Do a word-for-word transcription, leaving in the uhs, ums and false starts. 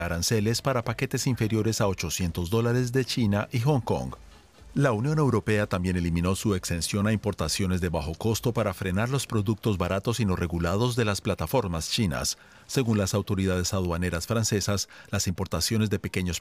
aranceles para paquetes inferiores a ochocientos dólares de China y Hong Kong. La Unión Europea también eliminó su exención a importaciones de bajo costo para frenar los productos baratos y no regulados de las plataformas chinas. Según las autoridades aduaneras francesas, las importaciones de pequeños